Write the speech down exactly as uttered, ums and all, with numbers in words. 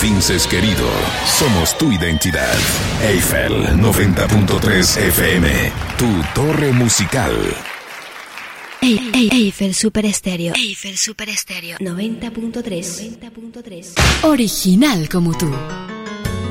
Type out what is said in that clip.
Vinces querido, somos tu identidad. Eiffel noventa punto tres F M, tu torre musical. Ey, ey, Eiffel Super Estéreo. Eiffel Super Estéreo noventa punto tres. Original como tú.